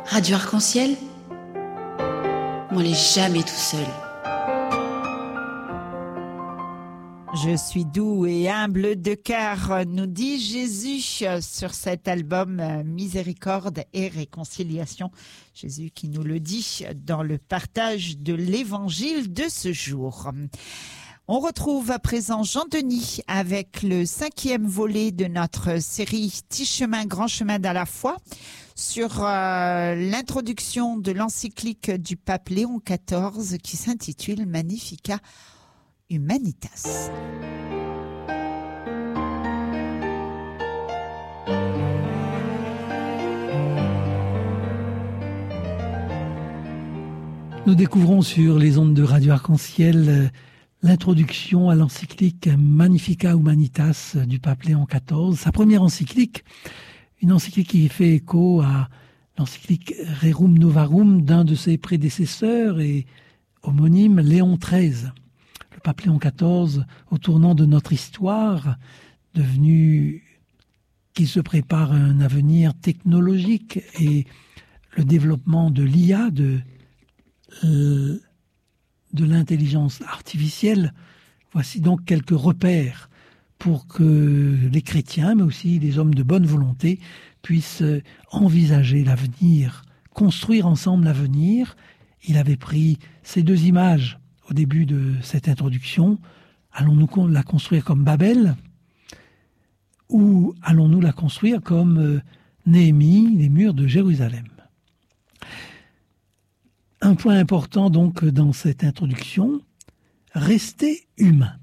Radio Arc-en-Ciel, on n'est jamais tout seul. Je suis doux et humble de cœur, nous dit Jésus sur cet album Miséricorde et Réconciliation. Jésus qui nous le dit dans le partage de l'évangile de ce jour. On retrouve à présent Jean-Denis avec le 5e volet de notre série Petit chemin, grand chemin dans la foi sur l'introduction de l'encyclique du pape Léon XIV qui s'intitule Magnificat Humanitas. Nous découvrons sur les ondes de Radio Arc-en-Ciel l'introduction à l'encyclique Magnificat Humanitas du pape Léon XIV. Sa première encyclique, une encyclique qui fait écho à l'encyclique Rerum Novarum d'un de ses prédécesseurs et homonyme Léon XIII. Le pape Léon XIV, au tournant de notre histoire, qui se prépare à un avenir technologique et le développement de l'IA, de l'intelligence artificielle, voici donc quelques repères pour que les chrétiens, mais aussi les hommes de bonne volonté, puissent envisager l'avenir, construire ensemble l'avenir. Il avait pris ces deux images au début de cette introduction. Allons-nous la construire comme Babel ou allons-nous la construire comme Néhémie, les murs de Jérusalem? Un point important donc dans cette introduction, rester humain.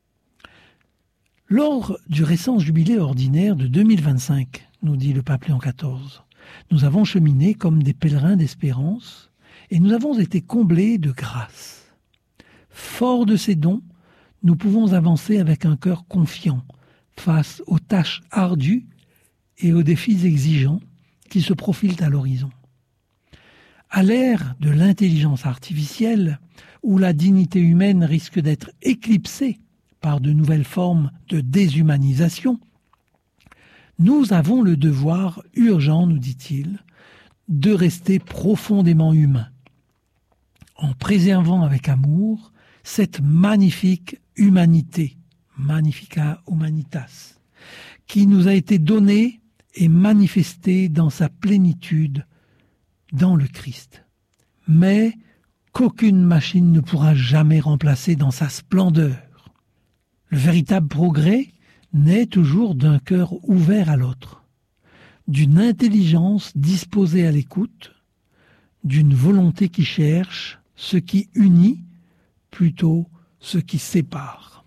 Lors du récent jubilé ordinaire de 2025, nous dit le pape Léon XIV, nous avons cheminé comme des pèlerins d'espérance et nous avons été comblés de grâce. Forts de ces dons, nous pouvons avancer avec un cœur confiant face aux tâches ardues et aux défis exigeants qui se profilent à l'horizon. À l'ère de l'intelligence artificielle, où la dignité humaine risque d'être éclipsée par de nouvelles formes de déshumanisation, nous avons le devoir urgent, nous dit-il, de rester profondément humains, en préservant avec amour cette magnifique humanité, Magnificat Humanitas, qui nous a été donnée et manifestée dans sa plénitude dans le Christ, mais qu'aucune machine ne pourra jamais remplacer dans sa splendeur. Le véritable progrès naît toujours d'un cœur ouvert à l'autre, d'une intelligence disposée à l'écoute, d'une volonté qui cherche ce qui unit plutôt ce qui sépare.